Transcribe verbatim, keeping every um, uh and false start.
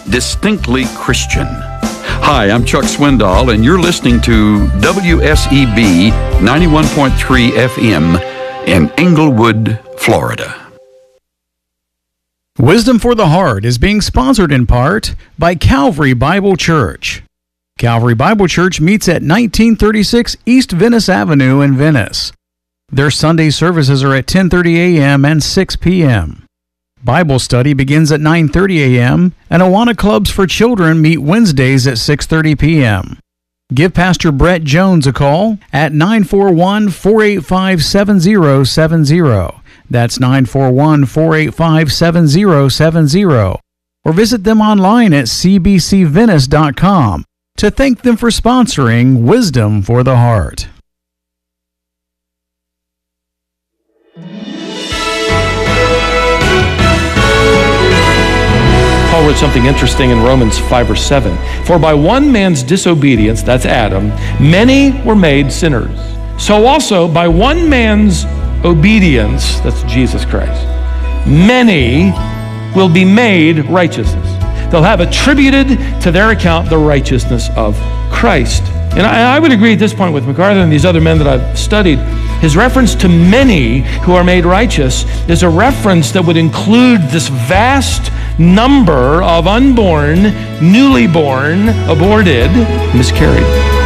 distinctly Christian. Hi, I'm Chuck Swindoll, and you're listening to W S E B ninety-one point three F M in Englewood, Florida. Wisdom for the Heart is being sponsored in part by Calvary Bible Church. Calvary Bible Church meets at nineteen thirty-six East Venice Avenue in Venice. Their Sunday services are at ten thirty a.m. and six p.m. Bible study begins at nine thirty a.m. and Awana Clubs for Children meet Wednesdays at six thirty p.m. Give Pastor Brett Jones a call at nine four one, four eight five, seven zero seven zero. That's nine four one, four eight five, seven zero seven zero. Or visit them online at c b c venice dot com to thank them for sponsoring Wisdom for the Heart. Paul wrote something interesting in Romans five verse seven. For by one man's disobedience, that's Adam, many were made sinners. So also by one man's obedience, that's Jesus Christ, many will be made righteousness. They'll have attributed to their account the righteousness of Christ. And I, I would agree at this point with MacArthur and these other men that I've studied. His reference to many who are made righteous is a reference that would include this vast number of unborn, newly born, aborted, miscarried